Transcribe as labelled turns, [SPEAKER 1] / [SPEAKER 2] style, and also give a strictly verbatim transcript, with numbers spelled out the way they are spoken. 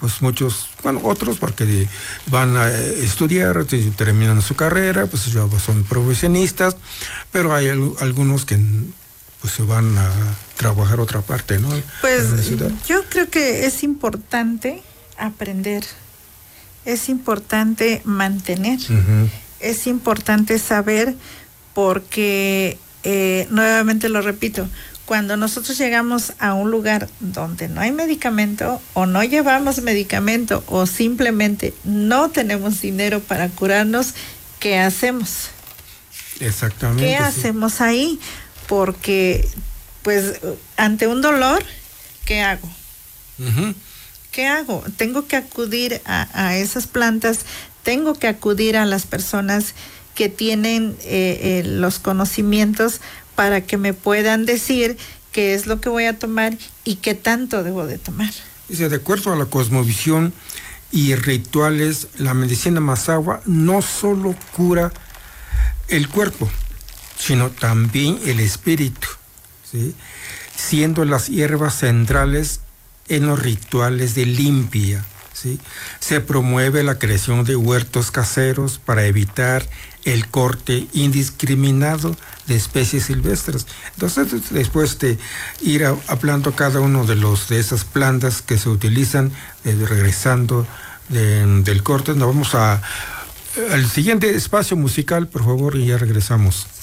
[SPEAKER 1] pues muchos, bueno, otros porque van a estudiar, terminan su carrera, pues ya son profesionistas, pero hay algunos que pues se van a trabajar otra parte, ¿no?
[SPEAKER 2] Pues yo creo que es importante aprender, es importante mantener, uh-huh. es importante saber, porque eh, nuevamente lo repito, cuando nosotros llegamos a un lugar donde no hay medicamento o no llevamos medicamento o simplemente no tenemos dinero para curarnos, ¿qué hacemos?
[SPEAKER 1] Exactamente.
[SPEAKER 2] ¿Qué
[SPEAKER 1] sí.
[SPEAKER 2] hacemos ahí? Porque, pues, ante un dolor, ¿qué hago?
[SPEAKER 1] Uh-huh.
[SPEAKER 2] ¿Qué hago? Tengo que acudir a, a esas plantas, tengo que acudir a las personas que tienen eh, eh, los conocimientos para que me puedan decir qué es lo que voy a tomar y qué tanto debo de tomar.
[SPEAKER 1] Dice, de acuerdo a la cosmovisión y rituales, la medicina Mazahua no solo cura el cuerpo, sino también el espíritu, ¿sí? Siendo las hierbas centrales en los rituales de limpia, ¿sí? Se promueve la creación de huertos caseros para evitar el corte indiscriminado de especies silvestres. Entonces, después de ir a, hablando cada uno de los de esas plantas que se utilizan, eh, regresando de, del corte, nos vamos a al siguiente espacio musical, por favor, y ya regresamos.